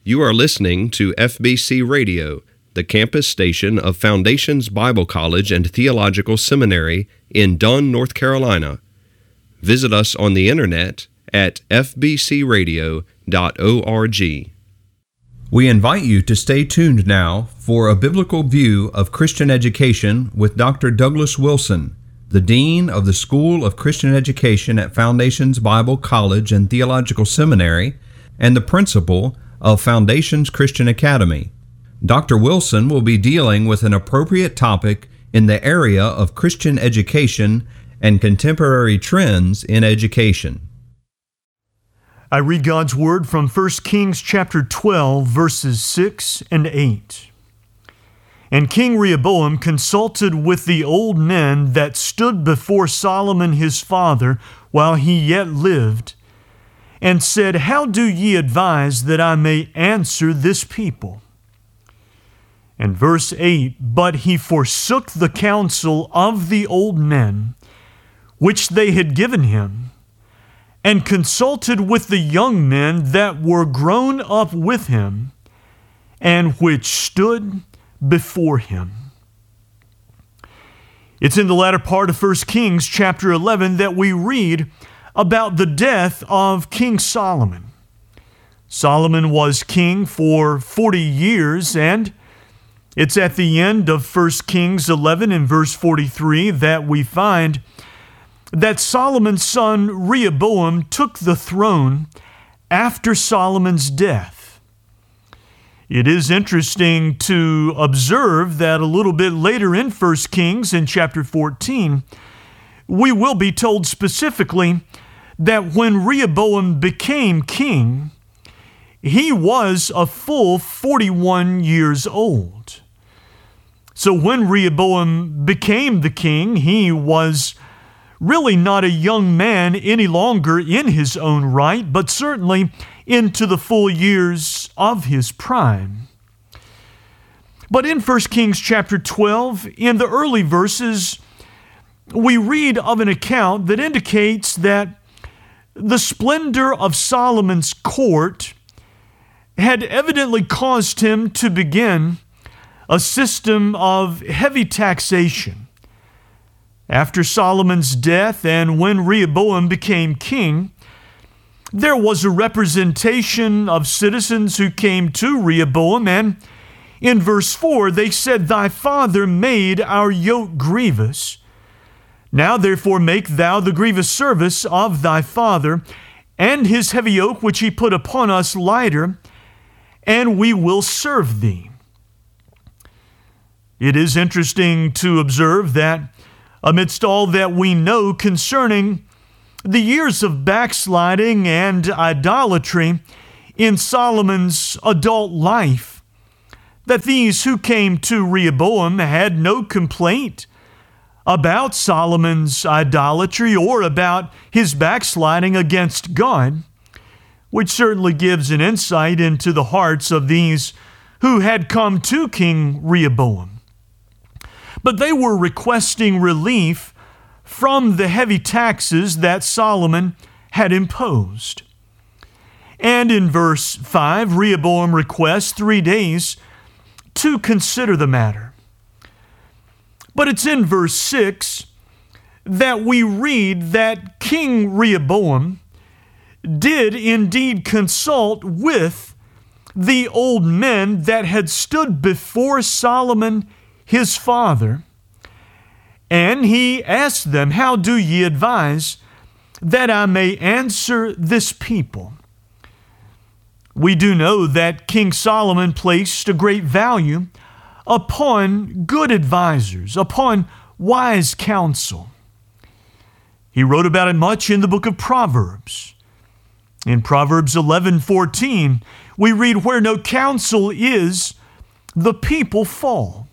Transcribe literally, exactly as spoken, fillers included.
You are listening to F B C Radio, the campus station of Foundations Bible College and Theological Seminary in Dunn, North Carolina. Visit us on the internet at f b c radio dot org. We invite you to stay tuned now for a biblical view of Christian education with Doctor Douglas Wilson, the Dean of the School of Christian Education at Foundations Bible College and Theological Seminary and the Principal of Foundations Christian Academy. Doctor Wilson will be dealing with an appropriate topic in the area of Christian education and contemporary trends in education. I read God's Word from First Kings chapter twelve, verses six and eight. And King Rehoboam consulted with the old men that stood before Solomon his father while he yet lived, and said, How do ye advise that I may answer this people? And verse eight, But he forsook the counsel of the old men, which they had given him, and consulted with the young men that were grown up with him, and which stood before him. It's in the latter part of First Kings chapter eleven that we read about the death of King Solomon. Solomon was king for forty years, and it's at the end of First Kings eleven in verse forty-three that we find that Solomon's son Rehoboam took the throne after Solomon's death. It is interesting to observe that a little bit later in First Kings in chapter fourteen, we will be told specifically that when Rehoboam became king, he was a full forty-one years old. So when Rehoboam became the king, he was really not a young man any longer in his own right, but certainly into the full years of his prime. But in First Kings chapter twelve, in the early verses, we read of an account that indicates that the splendor of Solomon's court had evidently caused him to begin a system of heavy taxation. After Solomon's death and when Rehoboam became king, there was a representation of citizens who came to Rehoboam, and in verse four they said, Thy father made our yoke grievous. Now therefore make thou the grievous service of thy father, and his heavy yoke which he put upon us lighter, and we will serve thee. It is interesting to observe that amidst all that we know concerning the years of backsliding and idolatry in Solomon's adult life, that these who came to Rehoboam had no complaint about Solomon's idolatry or about his backsliding against God, which certainly gives an insight into the hearts of these who had come to King Rehoboam. But they were requesting relief from the heavy taxes that Solomon had imposed. And in verse five, Rehoboam requests three days to consider the matter. But it's in verse six that we read that King Rehoboam did indeed consult with the old men that had stood before Solomon his father, and he asked them, How do ye advise that I may answer this people? We do know that King Solomon placed a great value upon good advisors, upon wise counsel. He wrote about it much in the book of Proverbs. In Proverbs eleven fourteen, we read, Where no counsel is, the people fall.